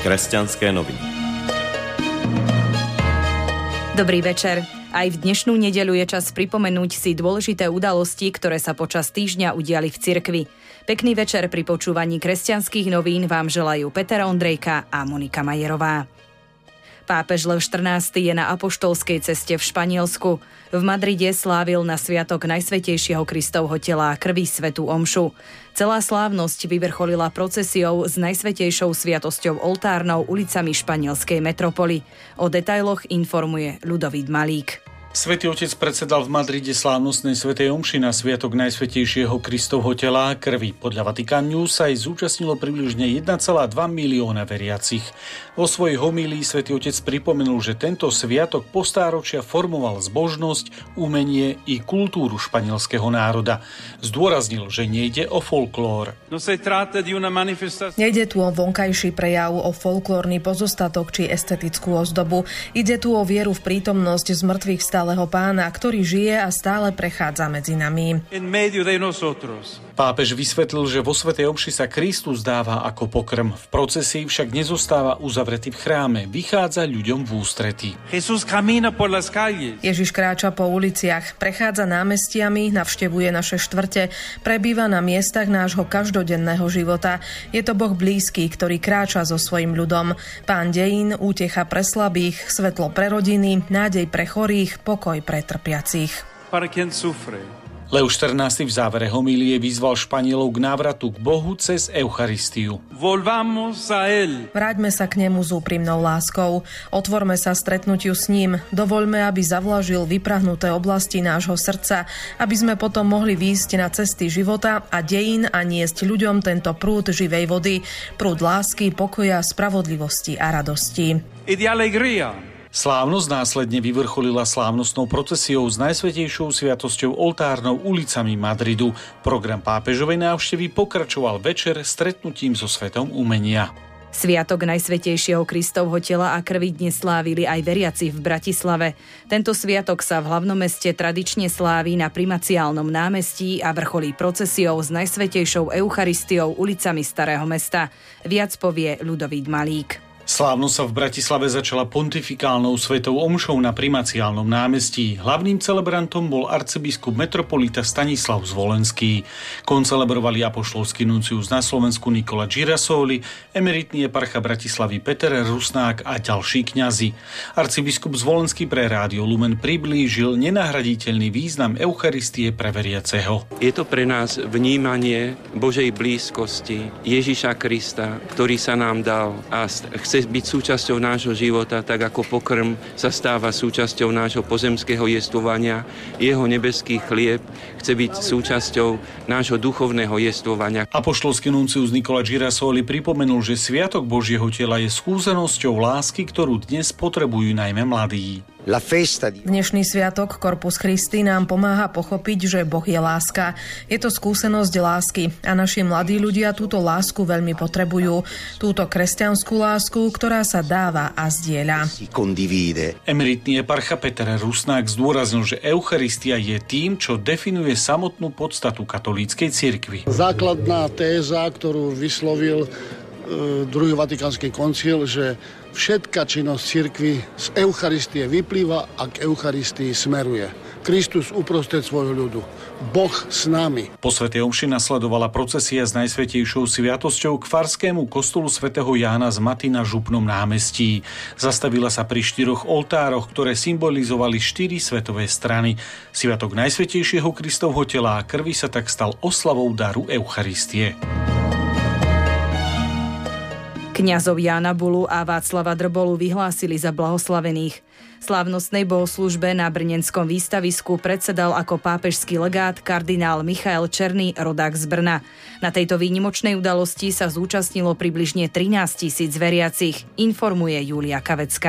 Kresťanské noviny. Dobrý večer. Aj v dnešnú nedeľu je čas pripomenúť si dôležité udalosti, ktoré sa počas týždňa udiali v cirkvi. Pekný večer pri počúvaní Kresťanských novín vám želajú Peter Ondrejka a Monika Majerová. Pápež Lev XIV je na apoštolskej ceste v Španielsku. V Madride slávil na sviatok Najsvätejšieho Kristovho tela a krvi svätú omšu. Celá slávnosť vyvrcholila procesiou s Najsvätejšou sviatosťou oltárnou ulicami španielskej metropoly. O detailoch informuje Ľudovít Malík. Svätý Otec predsedal v Madride slávnostnej svätej omši na sviatok Najsvätejšieho Kristovho tela a krvi. Podľa Vatican News sa aj zúčastnilo približne 1,2 milióna veriacich. Vo svojej homílii Svätý Otec pripomenul, že tento sviatok po stáročia formoval zbožnosť, umenie i kultúru španielského národa. Zdôraznil, že nejde o folklór. Nejde tu o vonkajší prejav, o folklórny pozostatok či estetickú ozdobu. Ide tu o vieru v prítomnosť zmrtvých stáleho Pána, ktorý žije a stále prechádza medzi nami. Pápež vysvetlil, že vo svätej omši sa Kristus dáva ako pokrm. V procesii však nezostáva uzavretý v chráme, vychádza ľuďom v ústretí. Ježiš kráča po uliciach, prechádza námestiami, navštevuje naše štvrte, prebýva na miestach nášho každodenného života. Je to Boh blízky, ktorý kráča so svojím ľudom. Pán dejín, útecha pre slabých, svetlo pre rodiny, nádej pre chorých, pokoj pre trpiacich. Lev XIV v závere homílie vyzval Španielov k návratu k Bohu cez Eucharistiu. Vráťme sa k nemu s úprimnou láskou. Otvorme sa stretnutiu s ním. Dovoľme, aby zavlažil vyprahnuté oblasti nášho srdca, aby sme potom mohli výjsť na cesty života a dejín a niesť ľuďom tento prúd živej vody, prúd lásky, pokoja, spravodlivosti a radosti. Slávnosť následne vyvrcholila slávnostnou procesiou s Najsvätejšou sviatosťou oltárnou ulicami Madridu. Program pápežovej návštevy pokračoval večer stretnutím so svetom umenia. Sviatok Najsvätejšieho Kristovho tela a krvi dnes slávili aj veriaci v Bratislave. Tento sviatok sa v hlavnom meste tradične slávi na Primaciálnom námestí a vrcholí procesiou s Najsvätejšou Eucharistiou ulicami Starého mesta. Viac povie Ľudovít Malík. Slávnosť sa v Bratislave začala pontifikálnou svetou omšou na Primaciálnom námestí. Hlavným celebrantom bol arcibiskup metropolita Stanislav Zvolenský. Koncelebrovali apoštolský nuncius na Slovensku Nikola Girasoli, emeritný eparcha Bratislavy Peter Rusnák a ďalší kňazi. Arcibiskup Zvolenský pre Rádio Lumen priblížil nenahraditeľný význam Eucharistie pre veriaceho. Je to pre nás vnímanie Božej blízkosti Ježiša Krista, ktorý sa nám dal a chce byť súčasťou nášho života, tak ako pokrm sa stáva súčasťou nášho pozemského jestvovania. Jeho nebeský chlieb chce byť súčasťou nášho duchovného jestvovania. Apoštolský nuncius Nikola Girasoli pripomenul, že sviatok Božieho tela je skúsenosťou lásky, ktorú dnes potrebujú najmä mladí. Dnešný sviatok Corpus Christi nám pomáha pochopiť, že Boh je láska. Je to skúsenosť lásky a naši mladí ľudia túto lásku veľmi potrebujú. Túto kresťanskú lásku, ktorá sa dáva a zdieľa. Emeritný eparcha Peter Rusnák zdôraznil, že Eucharistia je tým, čo definuje samotnú podstatu katolíckej cirkvi. Základná téza, ktorú vyslovil druhý Vatikánsky koncil, že všetká činnosť cirkvi z Eucharistie vyplýva a k Eucharistii smeruje. Kristus uprostred svojho ľudu. Boh s nami. Po svätej omši nasledovala procesia s Najsvätejšou sviatosťou k farskému kostolu svätého Jána z Maty na Župnom námestí. Zastavila sa pri 4 oltároch, ktoré symbolizovali 4 svetové strany. Sviatok Najsvätejšieho Kristovho tela a krvi sa tak stal oslavou daru Eucharistie. Kňazov Jána Bulu a Václava Drbolu vyhlásili za blahoslavených. Slávnostnej bohoslužbe na brnenskom výstavisku predsedal ako pápežský legát kardinál Michael Černý, rodák z Brna. Na tejto výnimočnej udalosti sa zúčastnilo približne 13 000 veriacich, informuje Julia Kavecká.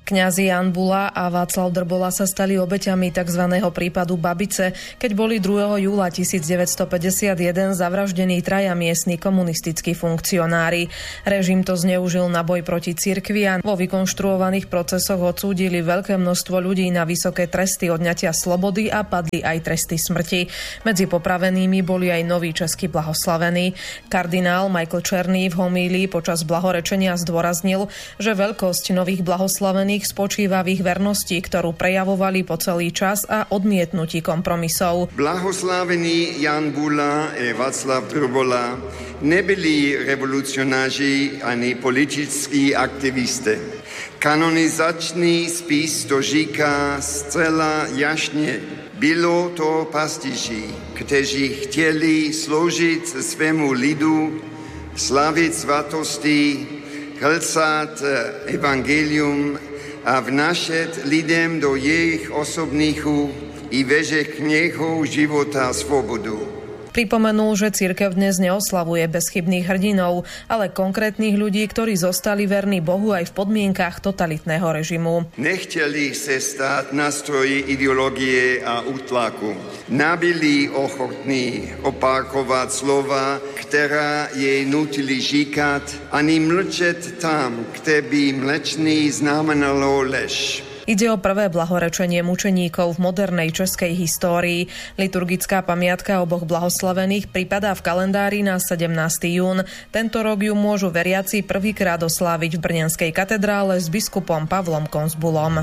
Kňazi Ján Bula a Václav Drbola sa stali obeťami tzv. Prípadu Babice, keď boli 2. júla 1951 zavraždení 3 miestni komunistickí funkcionári. Režim to zneužil na boj proti cirkvi a vo vykonštruovaných procesoch odsúdili veľké množstvo ľudí na vysoké tresty odňatia slobody a padli aj tresty smrti. Medzi popravenými boli aj noví českí blahoslavení. Kardinál Michael Černý v homílii počas blahorečenia zdôraznil, že veľkosť nových blahoslavených spočíva v ich vernosti, ktorú prejavovali po celý čas a odmietnutí kompromisov. Blahoslavení Ján Bula a Václav Drbola nebyli revolucionáři ani politickí aktivisté. Kanonizační spis to říká zcela jasně. Bylo to pastiži, kteří chtěli sloužit svému lidu, slavit svatosti, hlsat evangelium a vnášet lidem do jejich osobných i veřejného života svobodu. Pripomenul, že cirkev dnes neoslavuje bezchybných hrdinov, ale konkrétnych ľudí, ktorí zostali verní Bohu aj v podmienkach totalitného režimu. Nechtěli se stát nástroji ideologie a útlaku. Nebyli ochotní opakovat slova, která jej nutili říkat, ani mlčet tam, kde by mlčný znamenalo lež. Ide o prvé blahorečenie mučeníkov v modernej českej histórii. Liturgická pamiatka oboch blahoslavených pripadá v kalendári na 17. jún. Tento rok ju môžu veriaci prvýkrát osláviť v Brnenskej katedrále s biskupom Pavlom Konzbulom.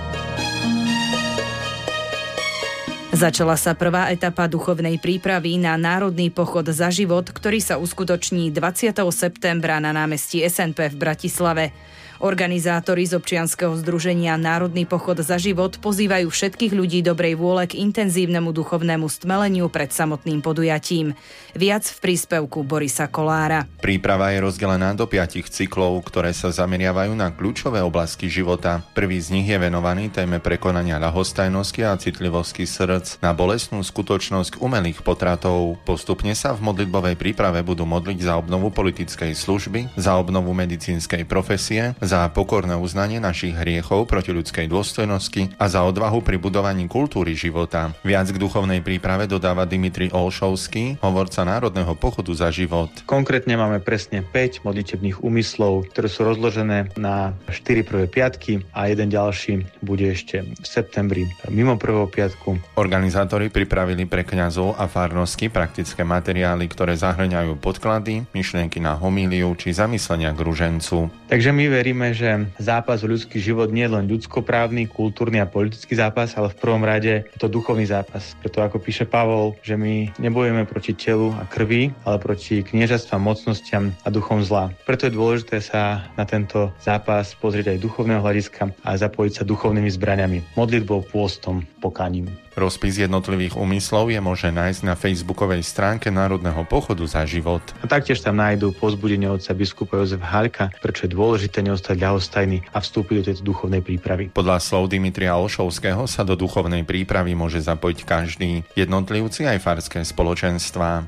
Začala sa prvá etapa duchovnej prípravy na Národný pochod za život, ktorý sa uskutoční 20. septembra na námestí SNP v Bratislave. Organizátori z občianskeho združenia Národný pochod za život pozývajú všetkých ľudí dobrej vôle k intenzívnemu duchovnému stmeleniu pred samotným podujatím. Viac v príspevku Borisa Kolára. Príprava je rozdelená do 5 cyklov, ktoré sa zameriavajú na kľúčové oblasti života. Prvý z nich je venovaný téme prekonania ľahostajnosti a citlivosti srdc na bolestnú skutočnosť umelých potratov. Postupne sa v modlitbovej príprave budú modliť za obnovu politickej služby, za obnovu medicínskej profesie, za pokorné uznanie našich hriechov proti ľudskej dôstojnosti a za odvahu pri budovaní kultúry života. Viac k duchovnej príprave dodáva Dimitri Olšovský, hovorca Národného pochodu za život. Konkrétne máme presne 5 modlitebných úmyslov, ktoré sú rozložené na 4 prvé piatky a jeden ďalší bude ešte v septembri mimo prvého piatku. Organizátori pripravili pre kňazov a farnosti praktické materiály, ktoré zahŕňajú podklady, myšlienky na homíliu či zamyslenia k ružencu. Takže my veríme, že zápas o ľudský život nie je len ľudskoprávny, kultúrny a politický zápas, ale v prvom rade je to duchovný zápas. Preto ako píše Pavol, že my nebojujeme proti telu a krvi, ale proti kniežatstvám, mocnostiam a duchom zla. Preto je dôležité sa na tento zápas pozrieť aj duchovného hľadiska a zapojiť sa duchovnými zbraňami, modlitbou, pôstom, pokáním. Rozpis jednotlivých úmyslov je možné nájsť na facebookovej stránke Národného pochodu za život. A taktiež tam nájdú povzbudenie otca biskupa Jozefa Haľka, prečo je dôležité neostať ľahostajný a vstúpiť do tejto duchovnej prípravy. Podľa slov Dimitria Olšovského sa do duchovnej prípravy môže zapojiť každý, jednotlivci aj farské spoločenstvá.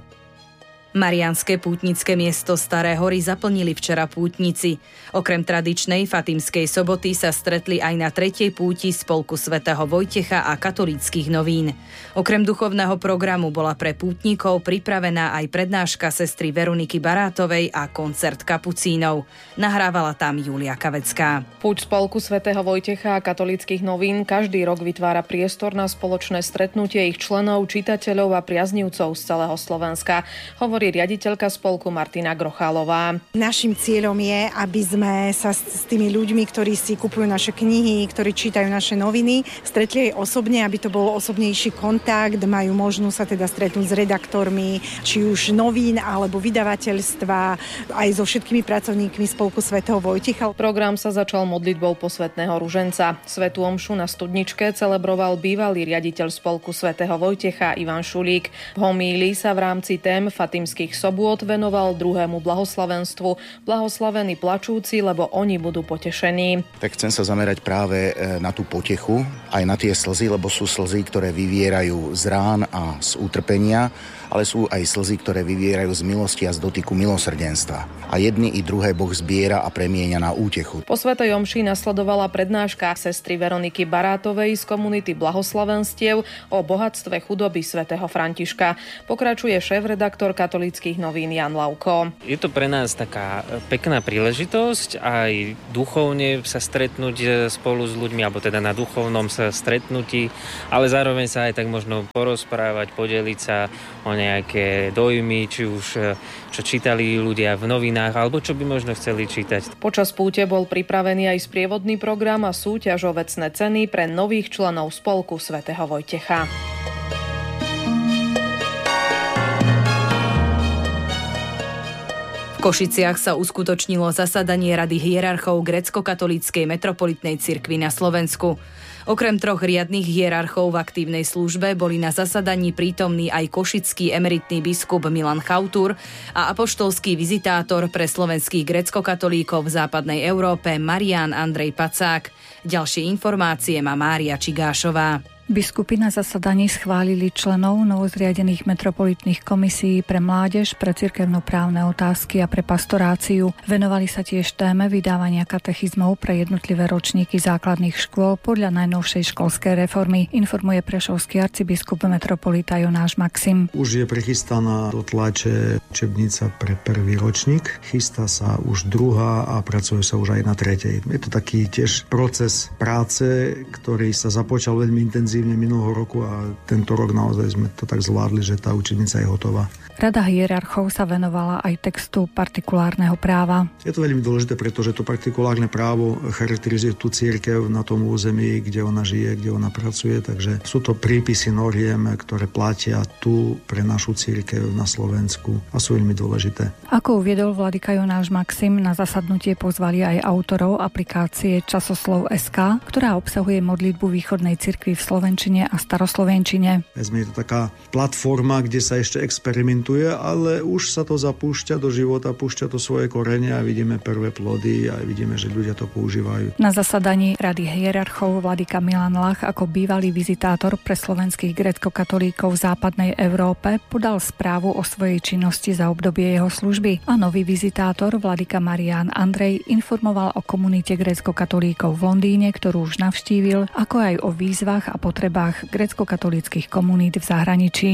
Mariánske pútnické miesto Staré hory zaplnili včera pútnici. Okrem tradičnej Fatimskej soboty sa stretli aj na 3. púti spolku svätého Vojtecha a katolíckych novín. Okrem duchovného programu bola pre pútnikov pripravená aj prednáška sestry Veroniky Barátovej a koncert kapucínov. Nahrávala tam Julia Kavecká. Púť spolku svätého Vojtecha a katolíckych novín každý rok vytvára priestor na spoločné stretnutie ich členov, čitateľov a priaznivcov z celého Slovenska. Hovorí riaditeľka spolku Martina Grochálová. Naším cieľom je, aby sme sa s tými ľuďmi, ktorí si kupujú naše knihy, ktorí čítajú naše noviny, stretli aj osobne, aby to bol osobnejší kontakt, majú možnosť sa teda stretnúť s redaktormi, či už novín alebo vydavateľstva, aj so všetkými pracovníkmi spolku svätého Vojtecha. Program sa začal modlitbou posvätného ruženca. Svätú omšu na Studničke celebroval bývalý riaditeľ spolku svätého Vojtecha Ivan Šulík. V homílii sa v rámci tém Fatimských sobôt venoval druhému blahoslavenstvu. Blahoslavení plačúci, lebo oni budú potešení. Tak chcem sa zamerať práve na tú potechu, aj na tie slzy, lebo sú slzy, ktoré vyvierajú z rán a z utrpenia, ale sú aj slzy, ktoré vyvierajú z milosti a z dotyku milosrdenstva. A jedny i druhé Boh zbiera a premieňa na útechu. Po svätej omši nasledovala prednáška sestry Veroniky Barátovej z komunity Blahoslavenstiev o bohatstve chudoby svätého Františka. Pokračuje šéf-redaktor katolíckych novín Jan Lauko. Je to pre nás taká pekná príležitosť aj duchovne sa stretnúť spolu s ľuďmi, alebo teda na duchovnom sa stretnutí, ale zároveň sa aj tak možno porozprávať, podeliť sa o nejaké dojmy, či už čo čítali ľudia v novinách, alebo čo by možno chceli čítať. Počas púte bol pripravený aj sprievodný program a súťaž o vecné ceny pre nových členov spolku svätého Vojtecha. V Košiciach sa uskutočnilo zasadanie Rady hierarchov grécko-katolíckej metropolitnej cirkvi na Slovensku. Okrem 3 riadnych hierarchov v aktívnej službe boli na zasadaní prítomní aj košický emeritný biskup Milan Chautur a apoštolský vizitátor pre slovenských grécko-katolíkov v západnej Európe Marián Andrej Pacák. Ďalšie informácie má Mária Čigášová. Biskupy na zasadaní schválili členov novozriadených metropolitných komisií pre mládež, pre cirkevnoprávne otázky a pre pastoráciu. Venovali sa tiež téme vydávania katechizmov pre jednotlivé ročníky základných škôl podľa najnovšej školskej reformy, informuje prešovský arcibiskup metropolita Jonáš Maxim. Už je prichystaná do tlače učebnica pre prvý ročník, chystá sa už druhá a pracuje sa už aj na tretej. Je to taký tiež proces práce, ktorý sa započal veľmi intenzívne minulého roku a tento rok naozaj sme to tak zvládli, že tá učebnica je hotová. Rada hierarchov sa venovala aj textu partikulárneho práva. Je to veľmi dôležité, pretože to partikulárne právo charakterizuje tú cirkev na tom území, kde ona žije, kde ona pracuje, takže sú to prípisy noriem, ktoré platia tu pre našu cirkev na Slovensku a sú veľmi dôležité. Ako uviedol vladyka Jonáš Maxim, na zasadnutie pozvali aj autorov aplikácie Časoslov.sk, ktorá obsahuje modlitbu východnej cirkvi v slovenčine a staroslovenčine. Je to taká platforma, kde sa ešte experimentuje, ale už sa to zapúšťa do života, púšťa to svoje korene a vidíme prvé plody a vidíme, že ľudia to používajú. Na zasadaní Rady hierarchov vladyka Milan Lach ako bývalý vizitátor pre slovenských grécko-katolíkov v západnej Európe podal správu o svojej činnosti za obdobie jeho služby a nový vizitátor vladyka Marián Andrej informoval o komunite grécko-katolíkov v Londýne, ktorú už navštívil, ako aj o výzvach a potrebách grécko-katolíckych komunít v zahraničí.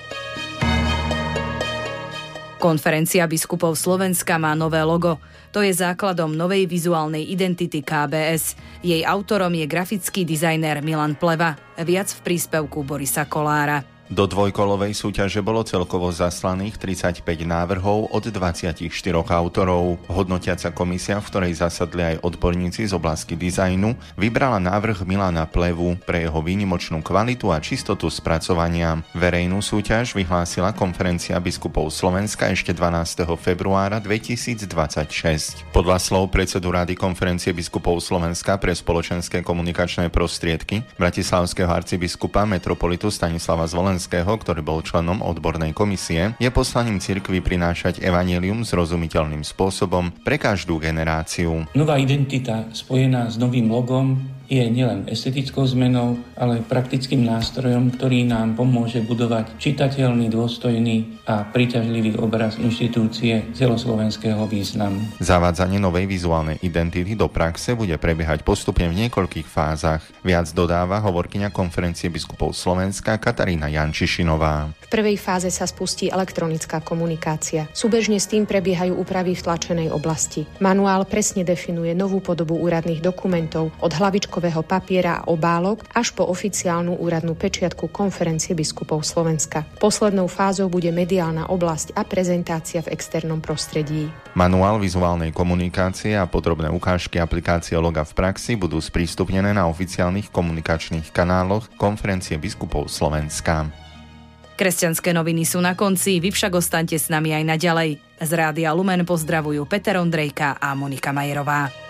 Konferencia biskupov Slovenska má nové logo. To je základom novej vizuálnej identity KBS. Jej autorom je grafický dizajner Milan Pleva. Viac v príspevku Borisa Kolára. Do dvojkolovej súťaže bolo celkovo zaslaných 35 návrhov od 24 autorov. Hodnotiaca komisia, v ktorej zasadli aj odborníci z oblasti dizajnu, vybrala návrh Milana Plevu pre jeho výnimočnú kvalitu a čistotu spracovania. Verejnú súťaž vyhlásila Konferencia biskupov Slovenska ešte 12. februára 2026. Podľa slov predsedu Rady Konferencie biskupov Slovenska pre spoločenské komunikačné prostriedky bratislavského arcibiskupa metropolitu Stanislava Zvolenského, ktorý bol členom odbornej komisie, je poslaním cirkvi prinášať evanjelium zrozumiteľným spôsobom pre každú generáciu. Nová identita spojená s novým logom je nielen estetickou zmenou, ale praktickým nástrojom, ktorý nám pomôže budovať čitateľný, dôstojný a príťažlivý obraz inštitúcie celoslovenského významu. Zavádzanie novej vizuálnej identity do praxe bude prebiehať postupne v niekoľkých fázach. Viac dodáva hovorkyňa Konferencie biskupov Slovenska Katarína Jančišinová. V prvej fáze sa spustí elektronická komunikácia. Súbežne s tým prebiehajú úpravy v tlačenej oblasti. Manuál presne definuje novú podobu úradných dokumentov od hlavičkového papiera a obálok až po oficiálnu úradnú pečiatku Konferencie biskupov Slovenska. Poslednou fázou bude mediálna oblasť a prezentácia v externom prostredí. Manuál vizuálnej komunikácie a podrobné ukážky aplikácie loga v praxi budú sprístupnené na oficiálnych komunikačných kanáloch Konferencie biskupov Slovenska. Kresťanské noviny sú na konci, vy však ostaňte s nami aj naďalej. Z Rádia Lumen pozdravujú Peter Ondrejka a Monika Majerová.